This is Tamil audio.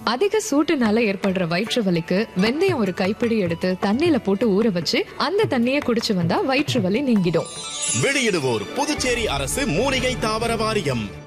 அதிக சூட்டுனால ஏற்படுற வயிற்று வலிக்கு வெந்தயம் ஒரு கைப்பிடி எடுத்து தண்ணியில போட்டு ஊற வச்சு அந்த தண்ணியை குடிச்சு வந்தா வயிற்று வலி நீங்கிடும். வெளியிடுவோர் புதுச்சேரி அரசு மூலிகை தாவர வாரியம்.